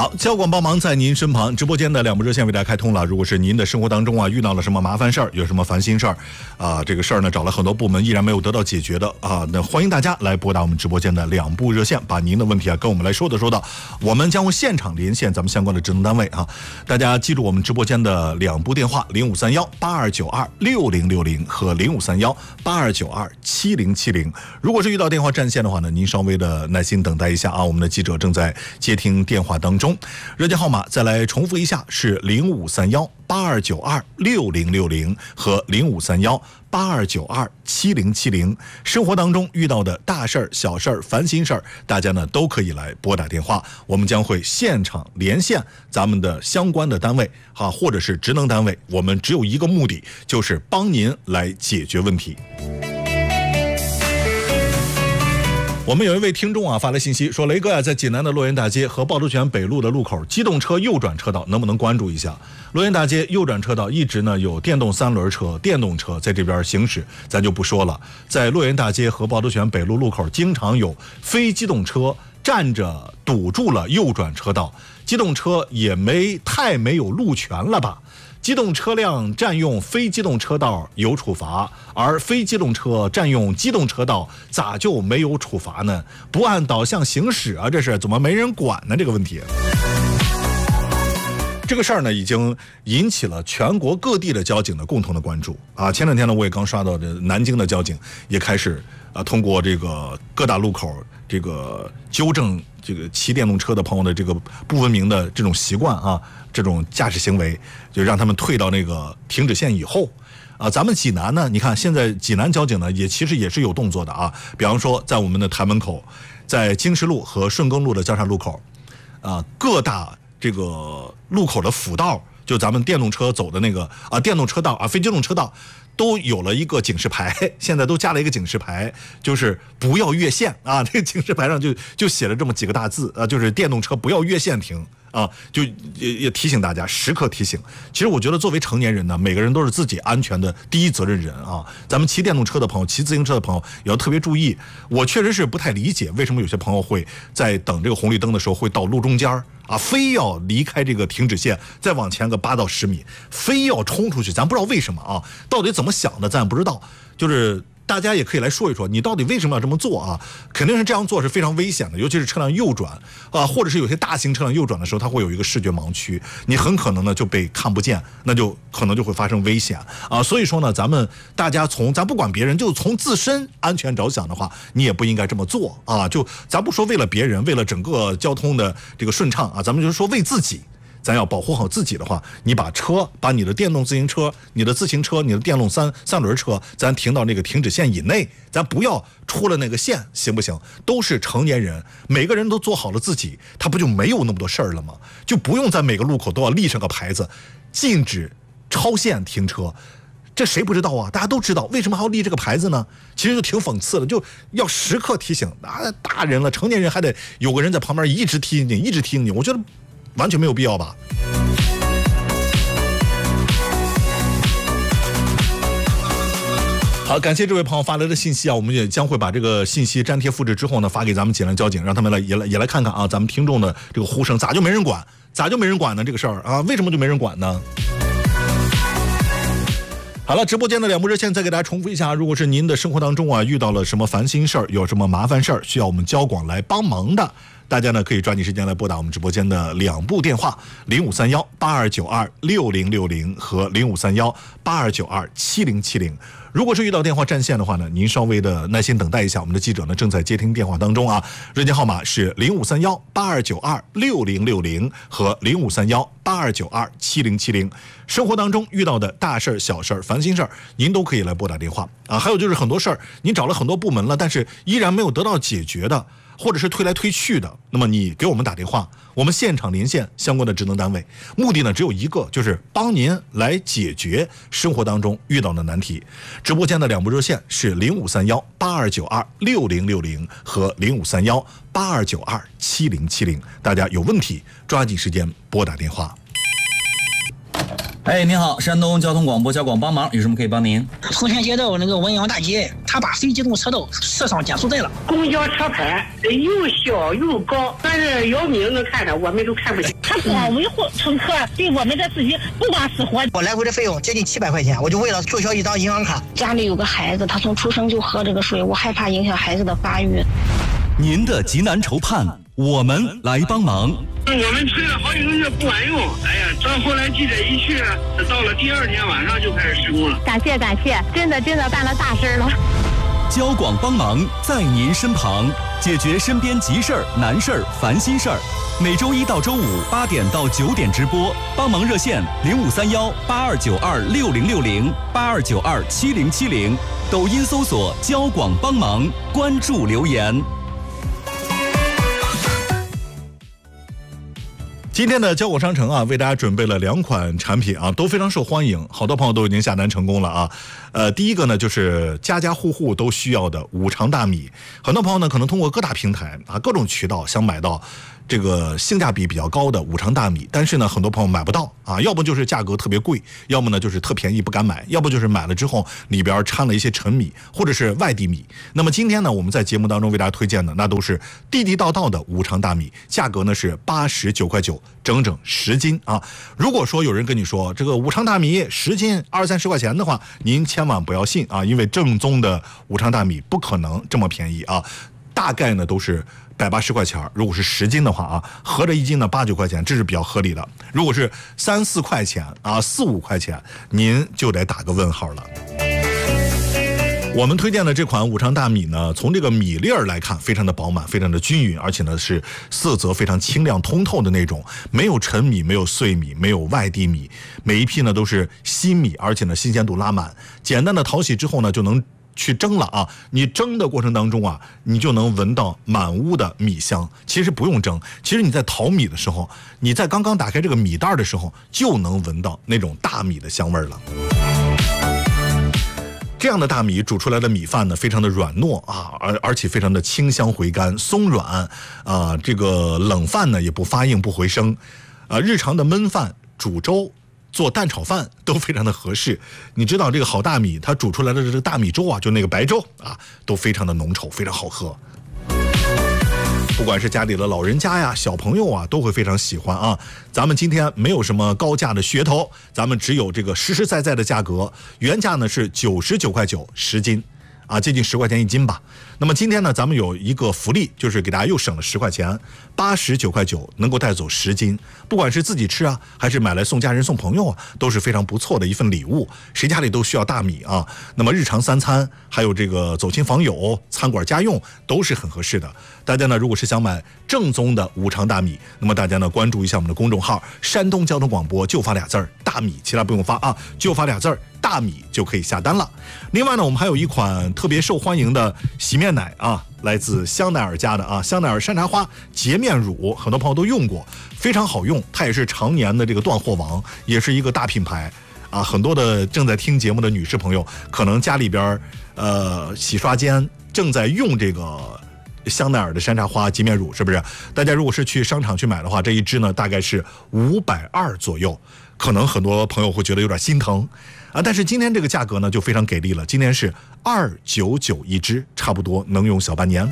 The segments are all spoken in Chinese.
好，交广帮忙在您身旁，直播间的2部热线为大家开通了。如果是您的生活当中啊遇到了什么麻烦事儿，有什么烦心事儿啊，这个事儿呢找了很多部门依然没有得到解决的啊，那欢迎大家来拨打我们直播间的2部热线，把您的问题啊跟我们来说道，我们将会现场连线咱们相关的职能单位啊。大家记住我们直播间的2部电话：0531-8292-6060和0531-8292-7070。如果是遇到电话占线的话呢，您稍微的耐心等待一下啊，我们的记者正在接听电话当中。热线号码再来重复一下，是0531-8292-6060和0531-8292-7070。生活当中遇到的大事儿、小事儿、烦心事儿，大家呢都可以来拨打电话，我们将会现场连线咱们的相关的单位啊，或者是职能单位。我们只有一个目的，就是帮您来解决问题。我们有一位听众啊发来信息说，雷哥呀，在济南的洛源大街和趵突泉北路的路口，机动车右转车道能不能关注一下？洛源大街右转车道一直呢有电动3轮车、电动车在这边行驶，咱就不说了。在洛源大街和趵突泉北路路口，经常有非机动车站着堵住了右转车道，机动车也没有路权了吧？机动车辆占用非机动车道有处罚，而非机动车占用机动车道咋就没有处罚呢？不按导向行驶啊，这是怎么没人管呢？这个问题，这个事儿呢，已经引起了全国各地的交警的共同的关注啊。前2天呢，我也刚刷到这南京的交警也开始通过这个各大路口这个纠正这个骑电动车的朋友的这个不文明的这种习惯啊，这种驾驶行为，就让他们退到那个停止线以后啊。咱们济南呢，你看现在济南交警呢其实也是有动作的啊。比方说在我们的台门口，在经十路和顺耕路的交叉路口啊，各大这个路口的辅道，就咱们电动车走的那个啊电动车道啊非机动车道，都有了一个警示牌，现在都加了一个警示牌，就是不要越线啊。这个警示牌上就写了这么几个大字啊，就是电动车不要越线停啊，就也提醒大家，时刻提醒。其实我觉得作为成年人呢，每个人都是自己安全的第一责任人啊。咱们骑电动车的朋友、骑自行车的朋友也要特别注意。我确实是不太理解为什么有些朋友会在等这个红绿灯的时候会到路中间啊，非要离开这个停止线再往前个8到10米，非要冲出去，咱不知道为什么啊，到底怎么想的咱也不知道。就是大家也可以来说一说，你到底为什么要这么做啊？肯定是这样做是非常危险的，尤其是车辆右转啊，或者是有些大型车辆右转的时候，它会有一个视觉盲区，你很可能呢就被看不见，那就可能就会发生危险啊。所以说呢，大家咱不管别人，就从自身安全着想的话，你也不应该这么做啊。就咱不说为了别人，为了整个交通的这个顺畅啊，咱们就是说为自己。咱要保护好自己的话，你把你的电动自行车、你的自行车、你的电动三轮车，咱停到那个停止线以内，咱不要出了那个线，行不行？都是成年人，每个人都做好了自己，他不就没有那么多事儿了吗？就不用在每个路口都要立上个牌子，禁止超限停车。这谁不知道啊？大家都知道，为什么还要立这个牌子呢？其实就挺讽刺的，就要时刻提醒啊，大人了，成年人还得有个人在旁边一直提醒你，一直提醒你，我觉得完全没有必要吧。好，感谢这位朋友发来的信息啊，我们也将会把这个信息粘贴复制之后呢，发给咱们济南交警，让他们也来看看啊，咱们听众的这个呼声咋就没人管？咋就没人管呢？这个事儿啊，为什么就没人管呢？好了，直播间的2部热线再给大家重复一下，如果是您的生活当中啊遇到了什么烦心事儿，有什么麻烦事儿需要我们交广来帮忙的，大家呢可以抓紧时间来拨打我们直播间的2部电话：0531-8292-6060和0531-8292-7070。如果是遇到电话占线的话呢，您稍微的耐心等待一下，我们的记者呢正在接听电话当中啊。热线号码是0531-8292-6060和0531-8292-7070。生活当中遇到的大事小事烦心事儿，您都可以来拨打电话啊。还有就是很多事儿，您找了很多部门了，但是依然没有得到解决的，或者是推来推去的，那么你给我们打电话，我们现场连线相关的职能单位，目的呢只有一个，就是帮您来解决生活当中遇到的难题。直播间的2部热线是0531-8292-6060和0531-8292-7070，大家有问题抓紧时间拨打电话。 哎，您好，山东交通广播交广帮忙，有什么可以帮您？ 丰田街道那个文阳大街，他把非机动车道设上减速带了。 公交车牌又小又高，但是姚明能看着，我们都看不见。 他光维护乘客对我们的自己不光死活。 我来回的费用接近700块钱，我就为了注销一张银行卡。 家里有个孩子，他从出生就喝这个水，我害怕影响孩子的发育。 您的急难愁盼，我们来帮忙。 我们催了好几个月不管用，哎呀，到后来记者一去，到了第2天晚上就开始施工了。 感谢，真的办了大事了。 交广帮忙在您身旁，解决身边急事儿、难事儿、烦心事儿。每周1到周58点到9点直播，帮忙热线05318292606082927070，抖音搜索交广帮忙，关注留言。 今天的交广商城啊，为大家准备了2款产品啊，都非常受欢迎，好多朋友都已经下单成功了啊。第一个呢，就是家家户户都需要的五常大米，很多朋友呢可能通过各大平台啊、各种渠道想买到这个性价比比较高的五常大米，但是呢，很多朋友买不到啊，要不就是价格特别贵，要么呢就是特便宜不敢买，要不就是买了之后里边掺了一些陈米或者是外地米。那么今天呢，我们在节目当中为大家推荐的那都是地地道道的五常大米，价格呢是89块9，整整10斤啊。如果说有人跟你说这个五常大米10斤20-30块钱的话，您千万不要信啊，因为正宗的五常大米不可能这么便宜啊，大概呢都是180块钱，如果是10斤的话啊，合着1斤呢8-9块钱，这是比较合理的。如果是3-4块钱啊，4-5块钱，您就得打个问号了。我们推荐的这款五常大米呢，从这个米粒儿来看，非常的饱满，非常的均匀，而且呢是色泽非常清亮通透的那种，没有陈米，没有碎米，没有外地米，每一批呢都是新米，而且呢新鲜度拉满，简单的淘洗之后呢就能去蒸了啊！你蒸的过程当中啊，你就能闻到满屋的米香。其实不用蒸，其实你在淘米的时候，你在刚刚打开这个米袋的时候，就能闻到那种大米的香味了。这样的大米煮出来的米饭呢，非常的软糯啊，而且非常的清香回甘、松软啊。这个冷饭呢也不发硬不回生，日常的焖饭、煮粥、做蛋炒饭都非常的合适。你知道这个好大米，它煮出来的这个大米粥啊，就那个白粥啊，都非常的浓稠，非常好喝。不管是家里的老人家呀、小朋友啊，都会非常喜欢啊。咱们今天没有什么高价的噱头，咱们只有这个实实在在的价格，原价呢是99块910斤。啊，接近10块钱1斤吧。那么今天呢，咱们有一个福利，就是给大家又省了10块钱，89块9能够带走10斤，不管是自己吃啊，还是买来送家人送朋友啊，都是非常不错的一份礼物。谁家里都需要大米啊，那么日常3餐，还有这个走亲访友、餐馆家用都是很合适的。大家呢，如果是想买正宗的五常大米，那么大家呢关注一下我们的公众号“山东交通广播”，就发俩字儿“大米”，其他不用发啊，就发俩字儿“大米”就可以下单了。另外呢，我们还有一款特别受欢迎的洗面奶啊，来自香奈儿家的啊，香奈儿山茶花洁面乳，很多朋友都用过，非常好用，它也是常年的这个断货王，也是一个大品牌啊。很多的正在听节目的女士朋友，可能家里边洗刷间正在用这个香奈儿的山茶花洁面乳，是不是？大家如果是去商场去买的话，这一支呢大概是520左右，可能很多朋友会觉得有点心疼啊。但是今天这个价格呢就非常给力了，今天是299一支，差不多能用小半年。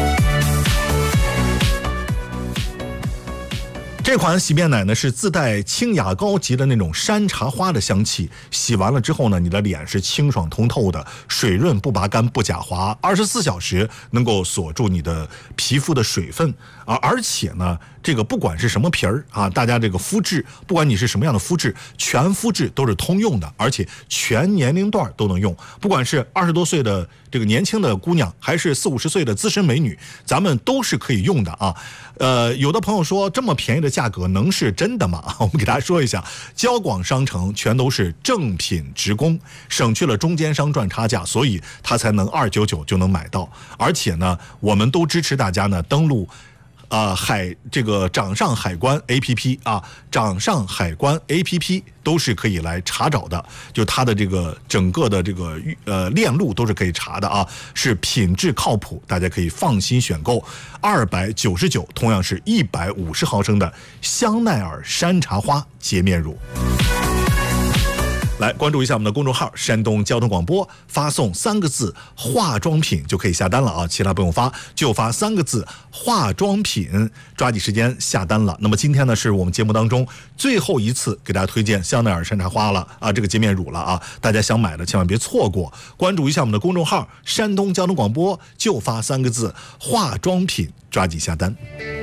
这款洗面奶呢是自带清雅高级的那种山茶花的香气，洗完了之后呢，你的脸是清爽通透的，水润不拔干不假滑，24小时能够锁住你的皮肤的水分啊！而且呢，这个不管是什么皮儿啊，大家这个肤质，不管你是什么样的肤质，全肤质都是通用的，而且全年龄段都能用，不管是20多岁的这个年轻的姑娘，还是40-50岁的资深美女，咱们都是可以用的啊。有的朋友说这么便宜的价格能是真的吗？我们给大家说一下，交广商城全都是正品直供，省去了中间商赚差价，所以它才能299就能买到。而且呢，我们都支持大家呢登录这个掌上海关 APP 啊，掌上海关 APP 都是可以来查找的，就它的这个整个的这个链路都是可以查的啊，是品质靠谱，大家可以放心选购。299，同样是150毫升的香奈儿山茶花洁面乳。 来关注一下我们的公众号山东交通广播，发送3个字化妆品就可以下单了啊，其他不用发，就发3个字化妆品，抓紧时间下单了。那么今天呢是我们节目当中最后一次给大家推荐香奈儿山茶花了啊，这个洁面乳了啊，大家想买的千万别错过，关注一下我们的公众号山东交通广播，就发3个字化妆品，抓紧下单。